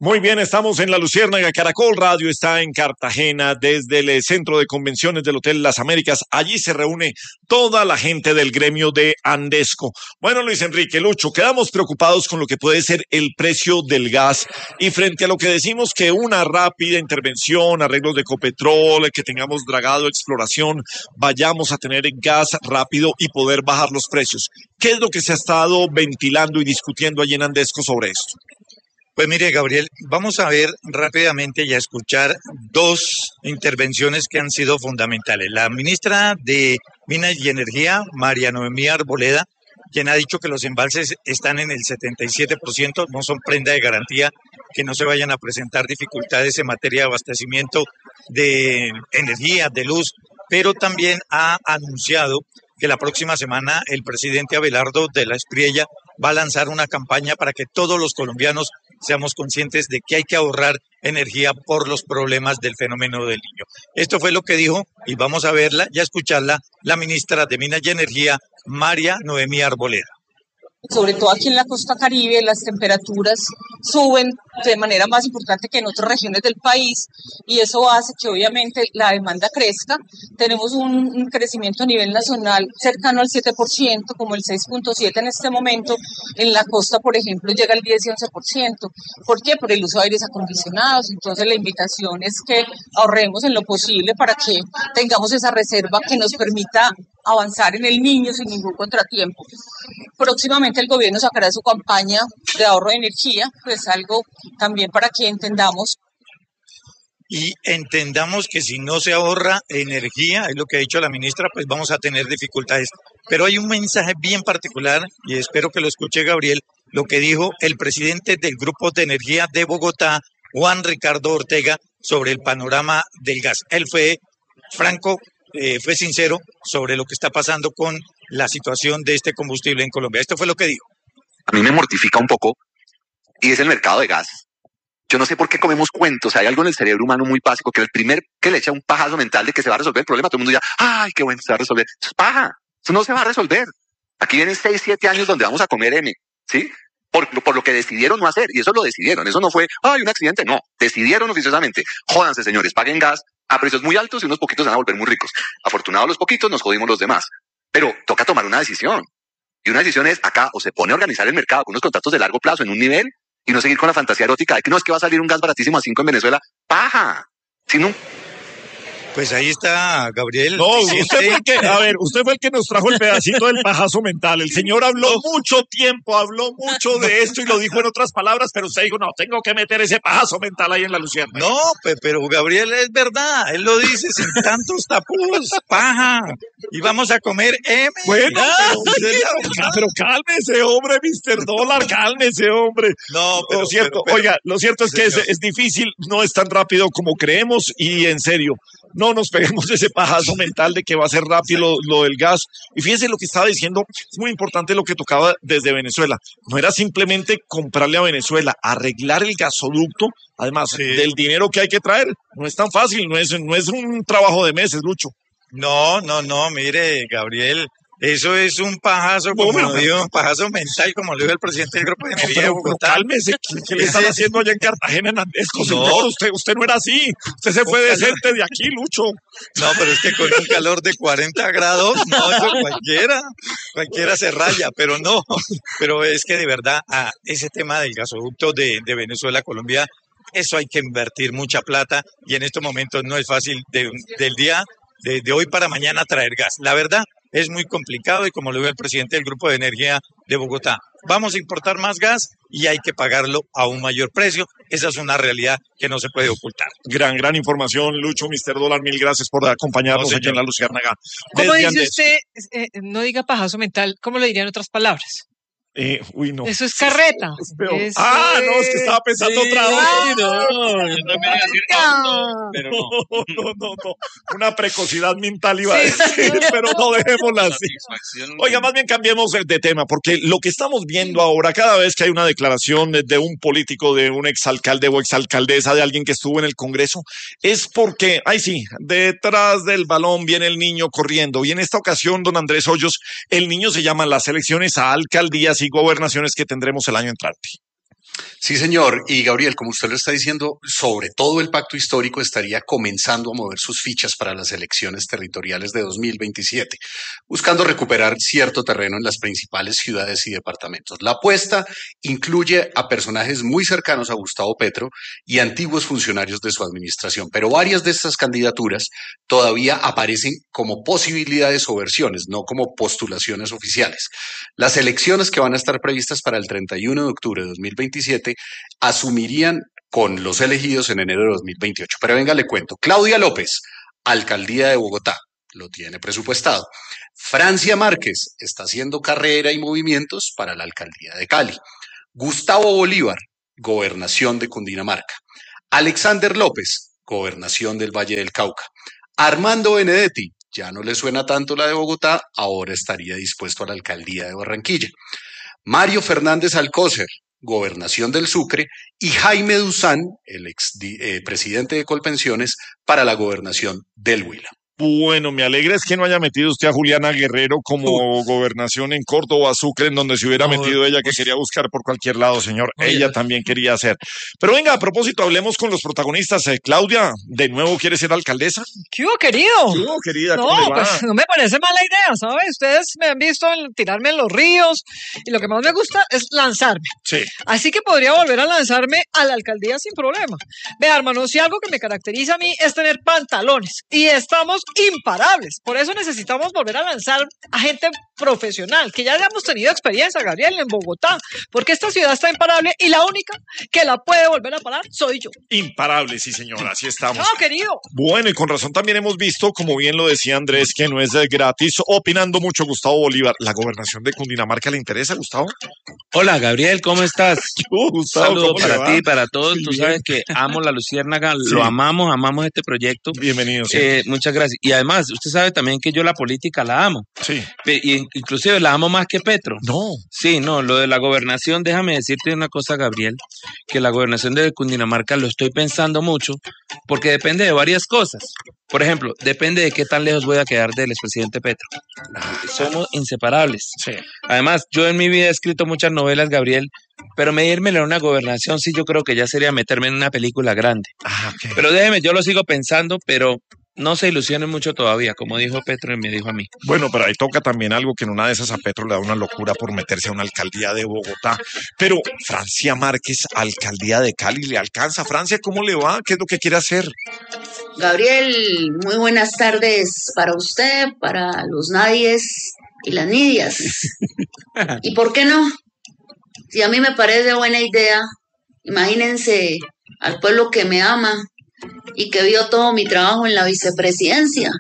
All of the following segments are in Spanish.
Muy bien, estamos en La Luciérnaga. Caracol Radio está en Cartagena desde el centro de convenciones del Hotel Las Américas. Allí se reúne toda la gente del gremio de Andesco. Bueno, Luis Enrique, Lucho, quedamos preocupados con lo que puede ser el precio del gas y frente a lo que decimos que una rápida intervención, arreglos de Ecopetrol, que tengamos dragado, exploración, vayamos a tener gas rápido y poder bajar los precios. ¿Qué es lo que se ha estado ventilando y discutiendo allí en Andesco sobre esto? Pues mire, Gabriel, vamos a ver rápidamente y a escuchar dos intervenciones que han sido fundamentales. La ministra de Minas y Energía, María Noemí Arboleda, quien ha dicho que los embalses están en el 77%, no son prenda de garantía, que no se vayan a presentar dificultades en materia de abastecimiento de energía, de luz, pero también ha anunciado que la próxima semana el presidente Abelardo de la Espriella va a lanzar una campaña para que todos los colombianos seamos conscientes de que hay que ahorrar energía por los problemas del fenómeno del Niño. Esto fue lo que dijo, y vamos a verla y a escucharla, la ministra de Minas y Energía, María Noemí Arboleda. Sobre todo aquí en la costa Caribe, las temperaturas suben de manera más importante que en otras regiones del país y eso hace que obviamente la demanda crezca. Tenemos un crecimiento a nivel nacional cercano al 7%, como el 6.7% en este momento. En la costa, por ejemplo, llega al 10 y 11%. ¿Por qué? Por el uso de aires acondicionados. Entonces la invitación es que ahorremos en lo posible para que tengamos esa reserva que nos permita avanzar en el Niño sin ningún contratiempo. Próximamente el gobierno sacará su campaña de ahorro de energía, pues algo también para que entendamos. Y entendamos que si no se ahorra energía, es lo que ha dicho la ministra, pues vamos a tener dificultades. Pero hay un mensaje bien particular, y espero que lo escuche Gabriel, lo que dijo el presidente del Grupo de Energía de Bogotá, Juan Ricardo Ortega, sobre el panorama del gas. Él fue franco, fue sincero sobre lo que está pasando con la situación de este combustible en Colombia. Esto fue lo que dijo. A mí me mortifica un poco y es el mercado de gas. Yo no sé por qué comemos cuentos. Hay algo en el cerebro humano muy básico que el primer que le echa un pajazo mental de que se va a resolver el problema, todo el mundo ya, ay, qué bueno, se va a resolver. Eso es paja. Eso no se va a resolver. Aquí vienen 6, 7 años donde vamos a comer M, ¿sí? Por lo que decidieron no hacer. Y eso lo decidieron. Eso no fue, ay, un accidente. No, decidieron oficiosamente. Jódanse, señores, paguen gas a precios muy altos y unos poquitos se van a volver muy ricos. Afortunados los poquitos, nos jodimos los demás. Pero toca tomar una decisión. Y una decisión es acá, o se pone a organizar el mercado con unos contratos de largo plazo en un nivel y no seguir con la fantasía erótica de que no es que va a salir un gas baratísimo a 5 en Venezuela. ¡Paja! Si no... Pues ahí está, Gabriel. No, usted fue el que nos trajo el pedacito del pajazo mental. El señor habló mucho tiempo, habló mucho de esto y lo dijo en otras palabras, pero usted dijo, no, tengo que meter ese pajazo mental ahí en la Luciérnaga. No, pero Gabriel es verdad, él lo dice sin tantos tapujos, paja. Y vamos a comer M. Bueno, pero cálmese, hombre, Mr. Dólar, cálmese, hombre. No, pero, lo cierto, pero, oiga, lo cierto es que es difícil, no es tan rápido como creemos y en serio, no nos peguemos ese pajazo mental de que va a ser rápido lo del gas. Y fíjese lo que estaba diciendo, es muy importante lo que tocaba desde Venezuela. No era simplemente comprarle a Venezuela, arreglar el gasoducto, además del dinero que hay que traer. No es tan fácil, no es un trabajo de meses, Lucho. No, mire, Gabriel, eso es un pajazo, como lo dijo, un pajazo mental, como lo dijo el presidente del Grupo de Energía de Bogotá. Cálmese, ¿qué le están haciendo allá en Cartagena, en Andesco? Señor, usted no era así, usted se fue decente de aquí, Lucho. No, pero es que con un calor de 40 grados, no, eso cualquiera se raya, pero no, pero es que de verdad, ese tema del gasoducto de Venezuela a Colombia, eso hay que invertir mucha plata y en estos momentos no es fácil del día de hoy para mañana traer gas. La verdad, es muy complicado y como lo dijo el presidente del Grupo de Energía de Bogotá, vamos a importar más gas y hay que pagarlo a un mayor precio. Esa es una realidad que no se puede ocultar. Gran información, Lucho, Mr. Dólar, mil gracias por acompañarnos aquí en La Luciérnaga. ¿Cómo dice usted? No diga pajazo mental, ¿cómo lo diría en otras palabras? No. Eso es carreta. No, es que estaba pensando otra vez. No. Una precocidad mental iba a decir, pero no dejémosla así. Oiga, más bien cambiemos de tema, porque lo que estamos viendo ahora, cada vez que hay una declaración de un político, de un exalcalde o exalcaldesa, de alguien que estuvo en el Congreso, es porque, detrás del balón viene el niño corriendo. Y en esta ocasión, don Andrés Hoyos, el niño se llama las elecciones a alcaldías y gobernaciones que tendremos el año entrante. Sí, señor. Y Gabriel, como usted lo está diciendo, sobre todo el pacto histórico estaría comenzando a mover sus fichas para las elecciones territoriales de 2027, buscando recuperar cierto terreno en las principales ciudades y departamentos. La apuesta incluye a personajes muy cercanos a Gustavo Petro y antiguos funcionarios de su administración, pero varias de estas candidaturas todavía aparecen como posibilidades o versiones, no como postulaciones oficiales. Las elecciones que van a estar previstas para el 31 de octubre de 2027 asumirían con los elegidos en enero de 2028. Pero venga, le cuento. Claudia López, alcaldía de Bogotá, lo tiene presupuestado. Francia Márquez está haciendo carrera y movimientos para la alcaldía de Cali. Gustavo Bolívar, gobernación de Cundinamarca. Alexander López, gobernación del Valle del Cauca. Armando Benedetti, ya no le suena tanto la de Bogotá, ahora estaría dispuesto a la alcaldía de Barranquilla. Mario Fernández Alcócer, gobernación del Sucre, y Jaime Duzán, el presidente de Colpensiones, para la gobernación del Huila. Bueno, me alegra es que no haya metido usted a Juliana Guerrero como gobernación en Córdoba, Sucre, en donde se hubiera metido ella, que quería buscar por cualquier lado, señor. Ella también quería hacer. Pero venga, a propósito, hablemos con los protagonistas. Claudia, ¿de nuevo quiere ser alcaldesa? ¿Qué hubo, querido? ¿Qué hubo, querida? No, ¿Cómo le va? pues no me parece mala idea, ¿sabes? Ustedes me han visto tirarme en los ríos y lo que más me gusta es lanzarme. Sí. Así que podría volver a lanzarme a la alcaldía sin problema. Vea, hermano, si algo que me caracteriza a mí es tener pantalones y estamos imparables. Por eso necesitamos volver a lanzar a gente profesional, que ya hayamos tenido experiencia, Gabriel, en Bogotá, porque esta ciudad está imparable y la única que la puede volver a parar soy yo. Imparable, sí, señor, así estamos. No, querido. Bueno, y con razón también hemos visto, como bien lo decía Andrés, que no es gratis. Opinando mucho Gustavo Bolívar. ¿La gobernación de Cundinamarca le interesa, Gustavo? Hola, Gabriel, ¿cómo estás? Gustavo, Un saludo ¿cómo le para va? ti y para todos. Sí, Tú bien. sabes que amo la Luciérnaga, Sí. lo amamos este proyecto. Bienvenido, sí. Muchas gracias. Y además, usted sabe también que yo la política la amo. Sí. Y inclusive la amo más que Petro. No. Sí, no, lo de la gobernación, déjame decirte una cosa, Gabriel, que la gobernación de Cundinamarca lo estoy pensando mucho, porque depende de varias cosas. Por ejemplo, depende de qué tan lejos voy a quedar del expresidente Petro. Somos inseparables. Sí. Además, yo en mi vida he escrito muchas novelas, Gabriel, pero medírmela en una gobernación sí yo creo que ya sería meterme en una película grande. Ah, ok. Pero déjeme, yo lo sigo pensando, pero no se ilusionen mucho todavía, como dijo Petro y me dijo a mí. Bueno, pero ahí toca también algo que en una de esas a Petro le da una locura por meterse a una alcaldía de Bogotá. Pero Francia Márquez, alcaldía de Cali, ¿le alcanza? Francia, ¿cómo le va? ¿Qué es lo que quiere hacer? Gabriel, muy buenas tardes para usted, para los nadies y las nidias. ¿Y por qué no? Si a mí me parece buena idea, imagínense al pueblo que me ama y que vio todo mi trabajo en la vicepresidencia.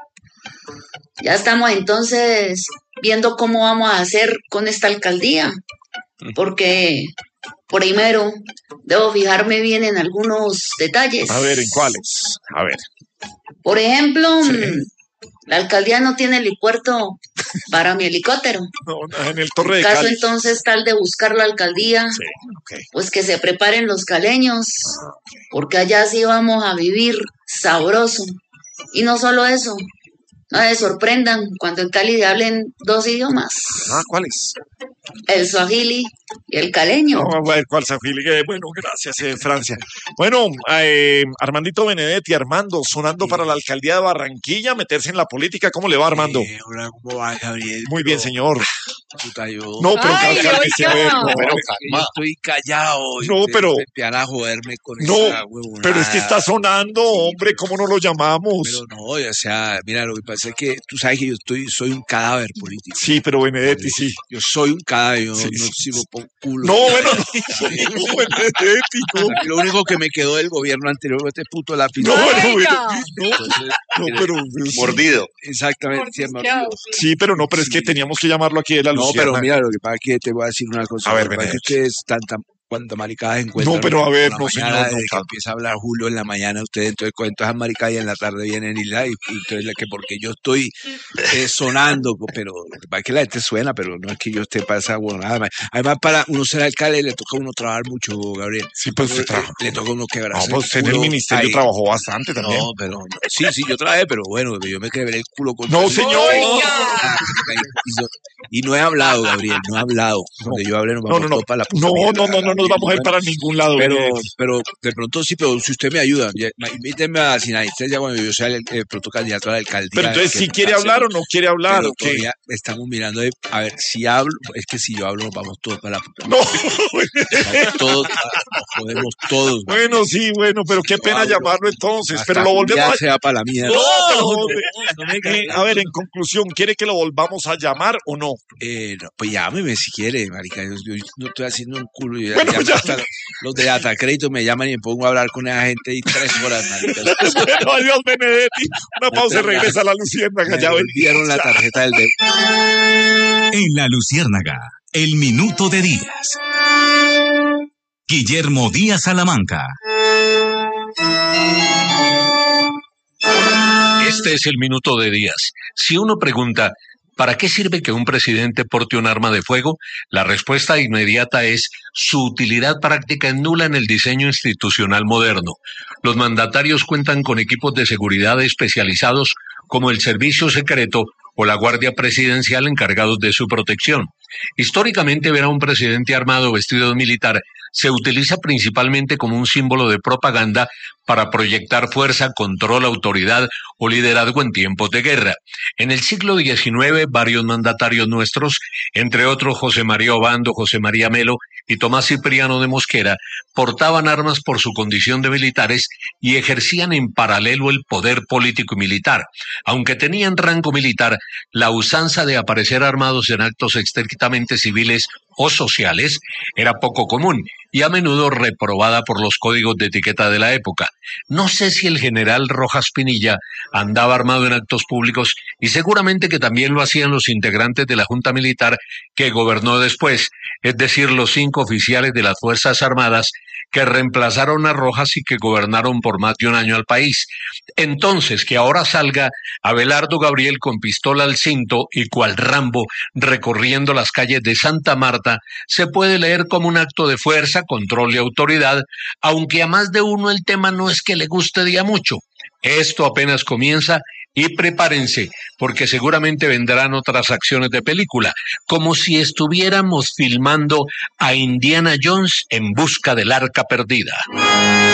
Ya estamos entonces viendo cómo vamos a hacer con esta alcaldía, porque primero debo fijarme bien en algunos detalles. A ver, ¿en cuáles? A ver. Por ejemplo, Sí. la alcaldía no tiene helipuerto para mi helicóptero. No, en el Torre de En caso Cali. entonces tal de buscar la alcaldía, Sí, ok. pues que se preparen los caleños, porque allá sí vamos a vivir sabroso. Y no solo eso, no se sorprendan cuando en Cali hablen dos idiomas, Ah, ¿cuáles? el suajili y el caleño. No, a ver, ¿cuál Safili? Bueno, gracias, Francia. Bueno, Armandito Benedetti, Armando, sonando para la alcaldía de Barranquilla, meterse en la política. ¿Cómo le va, Armando? Hola, ¿cómo va, Gabriel? Muy bien, señor. Puta, yo, No, pero Ay, cálmese, a ver, oiga. no, Pero yo calma. estoy callado. y No, ustedes pero- empiezan a joderme con No, esa huevonada. pero es que está sonando, hombre, ¿cómo no lo llamamos? Pero no, o sea, mira, lo que pasa es que tú sabes que yo soy un cadáver político. Sí, pero Benedetti, sí. Yo soy un cadáver, yo Sí, no sí, sirvo por culo. No, bueno, no, Benedetti, no. Lo único que me quedó del gobierno anterior fue este puto lápiz. No, bueno, Oiga. Entonces, No, pero Mordido. exactamente. sí, hermano. sí, pero no, pero es que teníamos que llamarlo aquí de la No, Luciana. pero mira, lo que pasa es que te voy a decir una cosa. A ver, lo que pasa es que Benedetti. ustedes están cuántas maricadas encuentran. No, pero a ver, por la no, mañana, señor, no desde que tanto. empieza a hablar Julio en la mañana, ustedes entonces con todas esas maricadas y en la tarde vienen y la y entonces que porque yo estoy sonando, pero lo que pasa es que la gente suena, pero no es que yo esté para esa huevonada. Además, para uno ser alcalde le toca a uno trabajar mucho, Gabriel. Sí, pues usted trabaja. Le toca a uno No, quebrarse pues usted en el culo ministerio ahí. trabajó bastante también. No, pero sí, yo trabajé, pero bueno, yo me quebré el culo con No, señor. Y no he hablado, Gabriel, no he hablado. Donde yo hablé, nos No, vamos no, no. todos para la puta No, mierda. no, no, no, no nos vamos a ir para ningún lado. Pero de pronto sí, pero si usted me ayuda, invíteme a Sin Anestesia cuando yo sea el pronto candidato a la alcaldía. Pero entonces, ¿sí quiere hablar o no quiere hablar? Pero ¿o qué? todavía estamos mirando, a ver, si hablo, es que si yo hablo nos vamos todos para la puta. No. Vamos todos, nos jodemos todos. Bueno, sí, pero qué pena llamarlo entonces, pero lo volvemos a... sea para la mía. A ver, en conclusión, ¿quiere que lo volvamos a llamar o no? No, pues llámeme si quiere, marica. Yo no estoy haciendo un culo. Bueno, ya. Los de Data Crédito me llaman y me pongo a hablar con esa gente y 3 horas, marica. Bueno, adiós, Benedetti. Una pausa y regresa a la Luciérnaga. Ya vendieron la tarjeta del débito. En la Luciérnaga, el minuto de Díaz. Guillermo Díaz Salamanca. Este es el minuto de Díaz. Si uno pregunta, ¿para qué sirve que un presidente porte un arma de fuego? La respuesta inmediata es: su utilidad práctica es nula en el diseño institucional moderno. Los mandatarios cuentan con equipos de seguridad especializados como el Servicio Secreto o la Guardia Presidencial encargados de su protección. Históricamente, ver a un presidente armado vestido de militar se utiliza principalmente como un símbolo de propaganda para proyectar fuerza, control, autoridad o liderazgo en tiempos de guerra. En el siglo XIX, varios mandatarios nuestros, entre otros José María Obando, José María Melo y Tomás Cipriano de Mosquera, portaban armas por su condición de militares y ejercían en paralelo el poder político y militar. Aunque tenían rango militar, la usanza de aparecer armados en actos estrictamente civiles o sociales era poco común y a menudo reprobada por los códigos de etiqueta de la época. No sé si el general Rojas Pinilla andaba armado en actos públicos, y seguramente que también lo hacían los integrantes de la Junta Militar que gobernó después, es decir, los 5 oficiales de las Fuerzas Armadas que reemplazaron a Rojas y que gobernaron por más de un año al país. Entonces, que ahora salga Abelardo Gabriel con pistola al cinto y cual Rambo recorriendo las calles de Santa Marta, se puede leer como un acto de fuerza, control y autoridad, aunque a más de uno el tema no es que le guste de a mucho. Esto apenas comienza y prepárense, porque seguramente vendrán otras acciones de película, como si estuviéramos filmando a Indiana Jones en busca del arca perdida.